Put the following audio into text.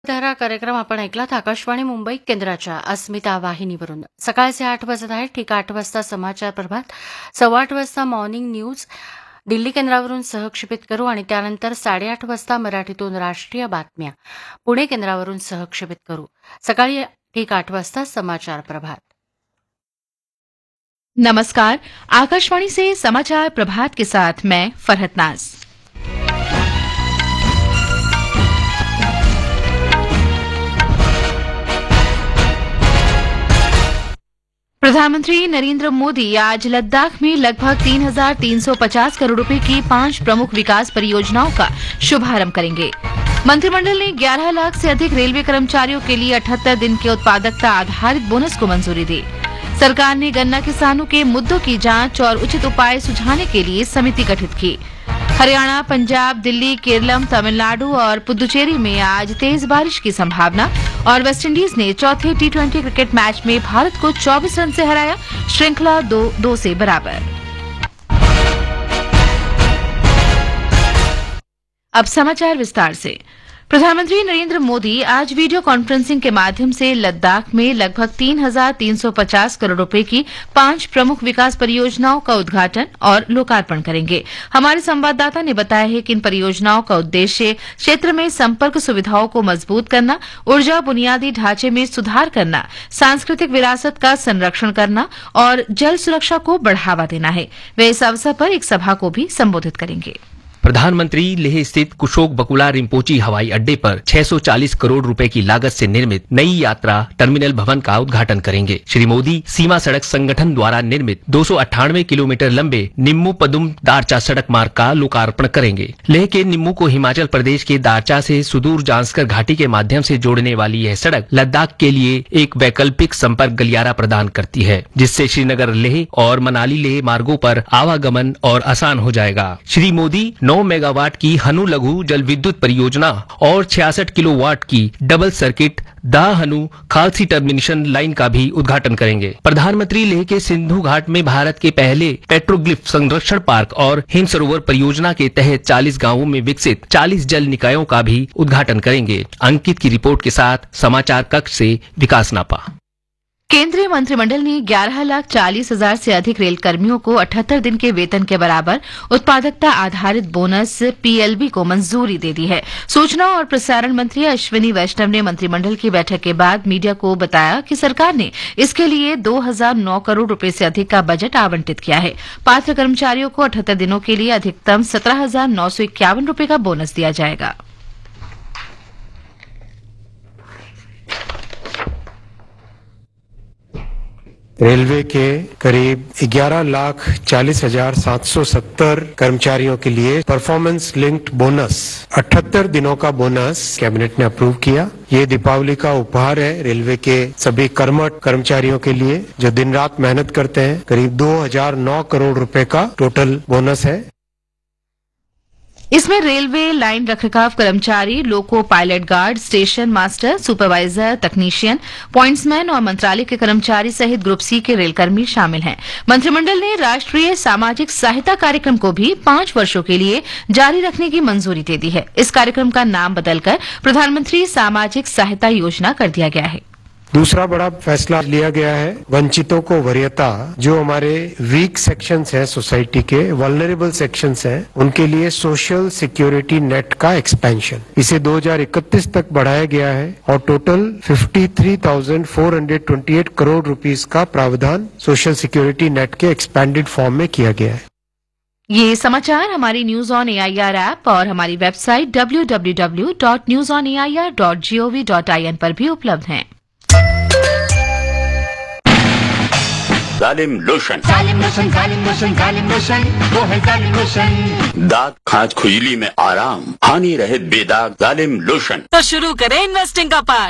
धारा कार्यक्रम आपण ऐकलात आकाशवाणी मुंबई केंद्राच्या अस्मिता वाहिनीवरून. सकाळचे 8 वाजत आहेत. ठीक 8 वाजता समाचार प्रभात, 8:15 वाजता मॉर्निंग न्यूज दिल्ली केंद्रावरून सहक्षेपित करू आणि त्यानंतर 8:30 वाजता मराठीतून राष्ट्रीय बातम्या पुणे केंद्रावरून सहक्षेपित करू. सकाळी ठीक 8 वाजता समाचार प्रभात. नमस्कार, आकाशवाणी से समाचार प्रभात के साथ मैं फरहत नाज. प्रधानमंत्री नरेंद्र मोदी आज लद्दाख में लगभग 3,350 करोड़ रुपए की 5 प्रमुख विकास परियोजनाओं का शुभारंभ करेंगे. मंत्रिमंडल ने 11 लाख से अधिक रेलवे कर्मचारियों के लिए 78 दिन के उत्पादकता आधारित बोनस को मंजूरी दी. सरकार ने गन्ना किसानों के मुद्दों की जांच और उचित उपाय सुझाने के लिए समिति गठित की. हरियाणा, पंजाब, दिल्ली, केरलम, तमिलनाडु और पुदुचेरी में आज तेज बारिश की संभावना. और वेस्टइंडीज ने चौथे T20 क्रिकेट मैच में भारत को 24 रन से हराया. श्रृंखला 2-2 से बराबर. अब समाचार विस्तार से. प्रधानमंत्री नरेंद्र मोदी आज वीडियो कॉन्फ्रेंसिंग के माध्यम से लद्दाख में लगभग 3,350 करोड़ रुपए की 5 प्रमुख विकास परियोजनाओं का उद्घाटन और लोकार्पण करेंगे. हमारे संवाददाता ने बताया है कि इन परियोजनाओं का उद्देश्य क्षेत्र में संपर्क सुविधाओं को मजबूत करना, ऊर्जा बुनियादी ढांचे में सुधार करना, सांस्कृतिक विरासत का संरक्षण करना और जल सुरक्षा को बढ़ावा देना है. वे इस अवसर पर एक सभा को भी संबोधित करेंगे. प्रधानमंत्री लेह स्थित कुशोक बकुला रिम्पोची हवाई अड्डे पर 640 करोड़ रुपए की लागत से निर्मित नई यात्रा टर्मिनल भवन का उद्घाटन करेंगे. श्री मोदी सीमा सड़क संगठन द्वारा निर्मित 298 किलोमीटर लंबे निम्मू पदुम दारचा सड़क मार्ग का लोकार्पण करेंगे. लेह के निम्मू को हिमाचल प्रदेश के दारचा से सुदूर जांस्कर घाटी के माध्यम से जोड़ने वाली यह सड़क लद्दाख के लिए एक वैकल्पिक संपर्क गलियारा प्रदान करती है, जिससे श्रीनगर लेह और मनाली लेह मार्गों पर आवागमन और आसान हो जाएगा. श्री मोदी 9 मेगावाट की हनु लघु जल विद्युत परियोजना और 66 किलोवाट की डबल सर्किट दा हनु खालसी टर्मिनेशन लाइन का भी उद्घाटन करेंगे. प्रधानमंत्री लेह के सिंधु घाट में भारत के पहले पेट्रोग्लिफ संरक्षण पार्क और हिम सरोवर परियोजना के तहत 40 गांवों में विकसित 40 जल निकायों का भी उद्घाटन करेंगे. अंकित की रिपोर्ट के साथ समाचार कक्ष से विकास नापा. केंद्रीय मंत्रिमंडल ने 11,40,000 से अधिक रेल कर्मियों को 78 दिन के वेतन के बराबर उत्पादकता आधारित बोनस PLB को मंजूरी दे दी है. सूचना और प्रसारण मंत्री अश्विनी वैष्णव ने मंत्रिमंडल की बैठक के बाद मीडिया को बताया कि सरकार ने इसके लिए 2,009 करोड़ रुपए से अधिक का बजट आवंटित किया है. पात्र कर्मचारियों को 78 दिनों के लिए अधिकतम 17,951 रुपए का बोनस दिया जाएगा. रेलवे के करीब 11,40,770 कर्मचारियों के लिए परफॉर्मेंस लिंक्ड बोनस 78 दिनों का बोनस कैबिनेट ने अप्रूव किया. ये दीपावली का उपहार है रेलवे के सभी कर्मठ कर्मचारियों के लिए जो दिन रात मेहनत करते हैं. करीब 2,009 करोड़ रुपए का टोटल बोनस है. इसमें रेलवे लाइन रखरखाव कर्मचारी, loco pilot guard, station master, supervisor, तकनीशियन, पॉइंट्समैन और मंत्रालय के कर्मचारी सहित ग्रुप सी के रेलकर्मी शामिल हैं. मंत्रिमंडल ने राष्ट्रीय सामाजिक सहायता कार्यक्रम को भी 5 वर्षों के लिए जारी रखने की मंजूरी दे दी है. इस कार्यक्रम का नाम बदलकर प्रधानमंत्री सामाजिक सहायता योजना कर दिया गया है. दूसरा बड़ा फैसला लिया गया है वंचितों को वरीयता, जो हमारे वीक सेक्शंस हैं सोसाइटी के, वल्नरेबल सेक्शंस हैं, उनके लिए सोशल सिक्योरिटी नेट का एक्सपेंशन. इसे 2031 तक बढ़ाया गया है और टोटल 53,428 करोड़ रुपीस का प्रावधान सोशल सिक्योरिटी नेट के एक्सपेंडेड फॉर्म में किया गया है. ये समाचार हमारी न्यूज ऑन AIR ऐप और हमारी वेबसाइट www.newsonair.gov.in पर भी उपलब्ध हैं. जालिम लोशन, वो है जालिम लोशन. दांत खाज खुजली में आराम, हानि रहित बेदाग जालिम लोशन. तो शुरू करें इन्वेस्टिंग का पाठ.